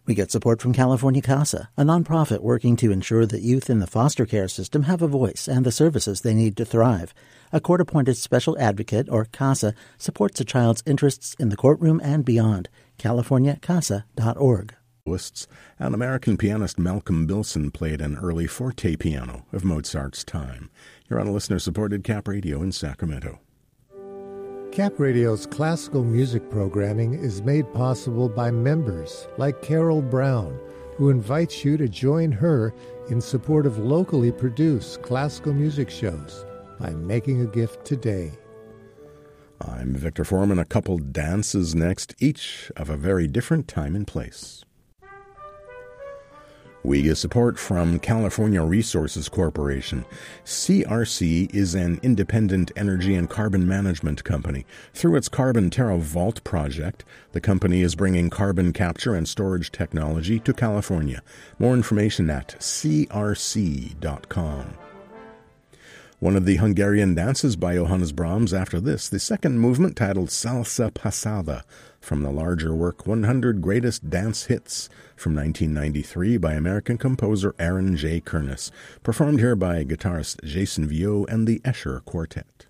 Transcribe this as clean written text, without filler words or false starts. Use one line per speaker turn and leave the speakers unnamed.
We get support from California CASA, a nonprofit working to ensure that youth in the foster care system have a voice and the services they need to thrive. A court-appointed special advocate, or CASA, supports a child's interests in the courtroom and beyond. CaliforniaCASA.org.
And American pianist Malcolm Bilson played an early forte piano of Mozart's time. You're on a listener-supported Cap Radio in Sacramento.
Cap Radio's classical music programming is made possible by members like Carol Brown, who invites you to join her in support of locally produced classical music shows by making a gift today.
I'm Victor Foreman. A couple dances next, each of a very different time and place. We get support from California Resources Corporation. CRC is an independent energy and carbon management company. Through its Carbon Terra Vault project, the company is bringing carbon capture and storage technology to California. More information at crc.com. One of the Hungarian dances by Johannes Brahms after this, the second movement titled Salsa Pasada, from the larger work 100 Greatest Dance Hits from 1993 by American composer Aaron J. Kernis, performed here by guitarist Jason Vio and the Escher Quartet.